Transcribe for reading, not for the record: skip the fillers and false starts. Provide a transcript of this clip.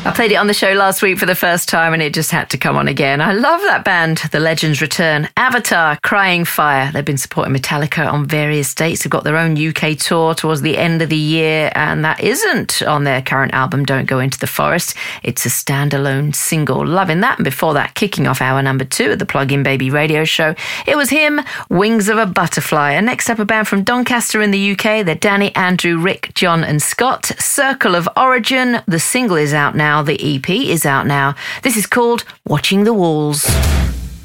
I played it on the show last week for the first time and it just had to come on again. I love that band, The Legends return. Avatar, Crying Fire. They've been supporting Metallica on various dates. They've got their own UK tour towards the end of the year, and that isn't on their current album, Don't Go Into the Forest. It's a standalone single. Loving that. And before that, kicking off hour number 2 of the Plug-in Baby radio show, it was him, Wings of a Butterfly. And next up, a band from Doncaster in the UK. They're Danny, Andrew, Rick, John and Scott. Circle of Origin. The single is out now. The EP is out now. This is called Watching the Walls.